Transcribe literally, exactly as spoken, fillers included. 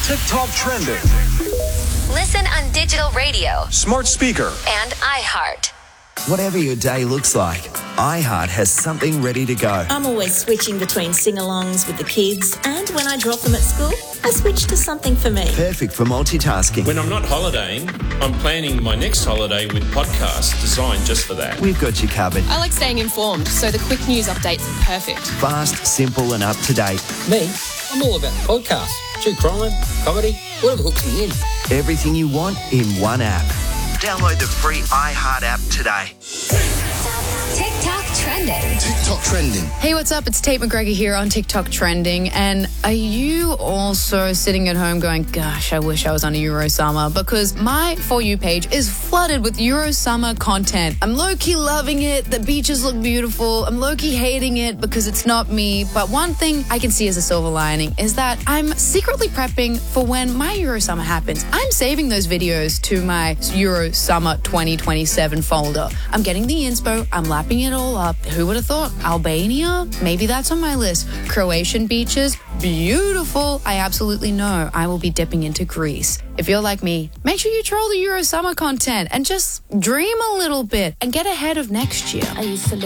TikTok trending. Listen on digital radio, Smart speaker. and iHeart. Whatever your day looks like, iHeart has something ready to go. I'm always switching between sing-alongs with the kids, and when I drop them at school, I switch to something for me. Perfect for multitasking. When I'm not holidaying, I'm planning my next holiday with podcasts designed just for that. We've got you covered. I like staying informed, so the quick news updates are perfect. Fast, simple and up to date. Me, I'm all about podcasts. True crime, comedy, whatever hooks me in. Everything you want in one app. Download the free iHeart app today. TikTok trending. TikTok trending. Hey, what's up? It's Tate McGregor here on TikTok Trending. And are you also sitting at home going, gosh, I wish I was on a Eurosummer? Because my For You page is flooded with Eurosummer content. I'm low-key loving it. The beaches look beautiful. I'm low-key hating it because it's not me. But one thing I can see as a silver lining is that I'm secretly prepping for when my Eurosummer happens. I'm saving those videos to my Eurosummer twenty twenty-seven folder. I'm getting the inspo. I'm lapping it all up. Who would have thought? Albania? Maybe that's on my list. Croatian beaches? Beautiful. I absolutely know I will be dipping into Greece. If you're like me, make sure you troll the Eurosummer content and just dream a little bit and get ahead of next year. I used to live